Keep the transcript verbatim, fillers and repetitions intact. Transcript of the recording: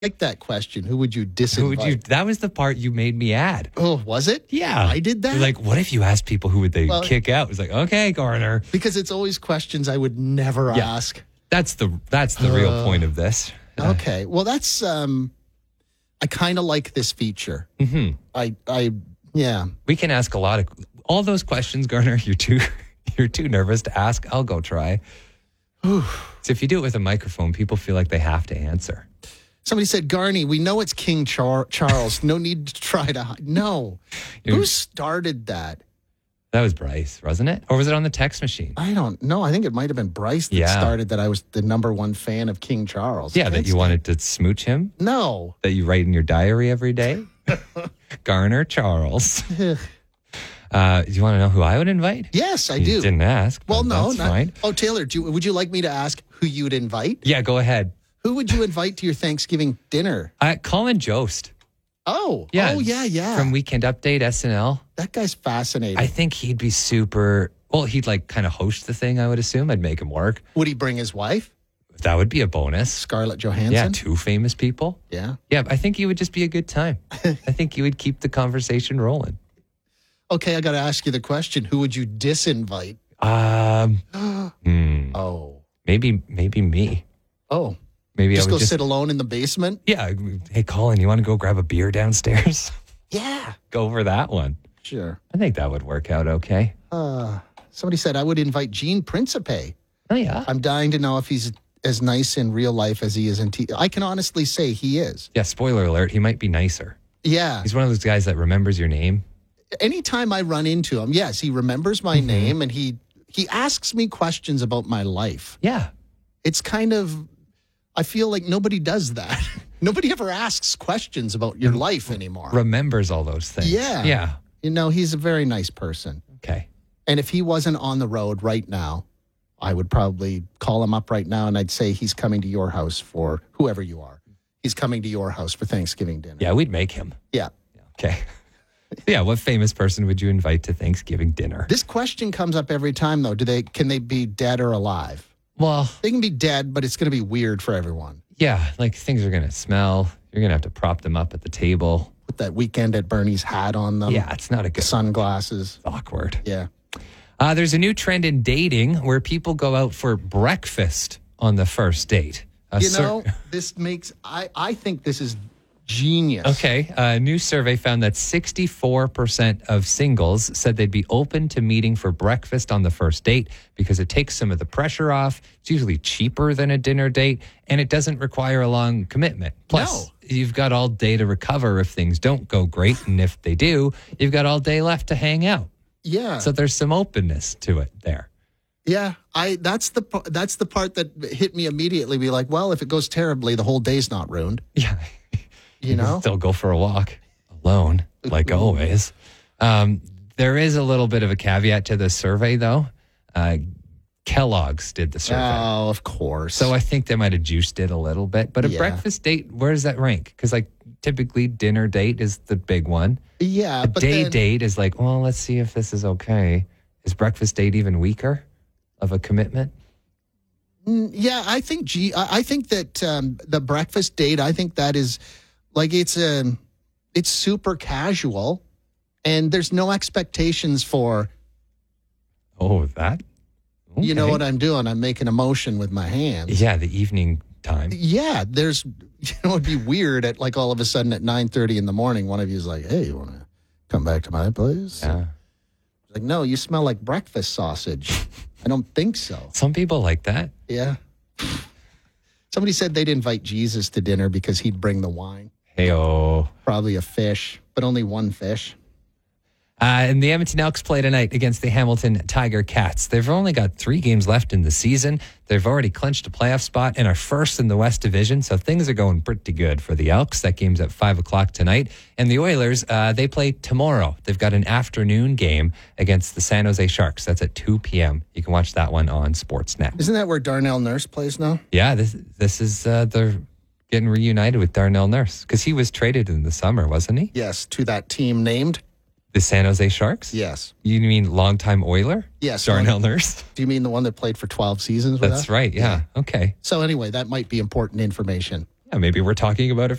like that question. Who would you disinvite? Who would you? That was the part you made me add. Oh, was it? Yeah. I did that? You're like, what if you asked people who would they Well, kick out? It was like, okay, Garner. Because it's always questions I would never Yeah. ask. That's the that's the real Uh, point of this. Okay. Well, that's, um, I kind of like this feature. Mm-hmm. I, I, yeah. We can ask a lot of all those questions, Garner. You're too you're too nervous to ask. I'll go try. So if you do it with a microphone, people feel like they have to answer. Somebody said, Garney, we know it's King Char- Charles. No need to try to hide. No. You- Who started that? That was Bryce, wasn't it? Or was it on the text machine? I don't know. I think it might have been Bryce that Yeah. started that I was the number one fan of King Charles. Yeah, that Can't you stand- wanted to smooch him? No. That you write in your diary every day? Garner Charles. Uh, do you want to know who I would invite? Yes, I You do. didn't ask. Well, but no. that's not- fine. Oh, Taylor, do you, would you like me to ask who you would invite? Yeah, go ahead. Who would you invite to your Thanksgiving dinner? Uh, Colin Jost. Oh, Yeah. oh, yeah, yeah. From Weekend Update, S N L. That guy's fascinating. I think he'd be super. Well, he'd like kind of host the thing, I would assume. I'd make him work. Would he bring his wife, That would be a bonus. Scarlett Johansson? Yeah, two famous people. Yeah. Yeah, I think he would just be a good time. I think he would keep the conversation rolling. Okay, I got to ask you the question. Who would you disinvite? Um, hmm, Oh. maybe, maybe me. Oh. Maybe Just I go would just sit alone in the basement? Yeah. Hey, Colin, you want to go grab a beer downstairs? Yeah. Go over that one. Sure. I think that would work out okay. Uh, somebody said I would invite Gene Principe. Oh, yeah. I'm dying to know if he's as nice in real life as he is in T V. I can honestly say he is. Yeah, spoiler alert, he might be nicer. Yeah. He's one of those guys that remembers your name. Anytime I run into him, yes, he remembers my Mm-hmm. name and he he asks me questions about my life. Yeah. It's kind of, I feel like nobody does that. Nobody ever asks questions about your life anymore. Remembers all those things. Yeah. Yeah. You know, he's a very nice person. Okay. And if he wasn't on the road right now, I would probably call him up right now and I'd say he's coming to your house for whoever you are. He's coming to your house for Thanksgiving dinner. Yeah, we'd make him. Yeah. Okay. Yeah, what famous person would you invite to Thanksgiving dinner? This question comes up every time though. Do they can they be dead or alive? Well, They can be dead, but it's going to be weird for everyone. yeah, like things are going to smell. You're going to have to prop them up at the table. Put that Weekend at Bernie's hat on them. Yeah, it's not a good Sunglasses. awkward. Yeah. Uh, there's a new trend in dating where people go out for breakfast on the first date. A You cer- know, this makes, I, I think this is genius. Okay. A new survey found that sixty-four percent of singles said they'd be open to meeting for breakfast on the first date because it takes some of the pressure off. It's usually cheaper than a dinner date, and it doesn't require a long commitment. Plus, No. you've got all day to recover if things don't go great. And if they do, you've got all day left to hang out. Yeah. So there's some openness to it there. Yeah, I that's the pa- that's the part that hit me immediately. Be like, well, if it goes terribly, the whole day's not ruined. Yeah. You know, Still go for a walk alone, like always. Um, there is a little bit of a caveat to this survey, though. Uh, Kellogg's did the survey. oh, of course. So I think they might have juiced it a little bit. But a Yeah. breakfast date, where does that rank? Because, like, typically dinner date is the big one. yeah, A but day then, date is like, well, let's see if this is okay. Is breakfast date even weaker of a commitment? Mm, yeah, I think G. I I think that um, the breakfast date. I think that is like it's um, it's super casual, and there's no expectations for. Oh, that? You know Okay. what I'm doing? I'm making a motion with my hands. Yeah, the evening time. Yeah, there's, you know, it'd be weird at like all of a sudden at nine thirty in the morning, one of you is like, hey, you want to come back to my place? Yeah. Like, no, you smell like breakfast sausage. I don't think so. Some people like that. Yeah. Somebody said they'd invite Jesus to dinner because he'd bring the wine. Hey-oh. Probably a fish, but only one fish. Uh, and the Edmonton Elks play tonight against the Hamilton Tiger Cats. They've only got three games left in the season. They've already clinched a playoff spot and are first in the West Division, so things are going pretty good for the Elks. That game's at five o'clock tonight. And the Oilers, uh, they play tomorrow. They've got an afternoon game against the San Jose Sharks. That's at two p.m. You can watch that one on Sportsnet. Isn't that where Darnell Nurse plays now? Yeah, this this is, uh, they're getting reunited with Darnell Nurse because he was traded in the summer, wasn't he? Yes, to that team named? The San Jose Sharks? Yes. You mean longtime Oiler? Yes. Darnell Nurse? Do you mean the one that played for twelve seasons with That's us? right. Yeah. Okay. So anyway, that might be important information. Yeah, maybe we're talking about it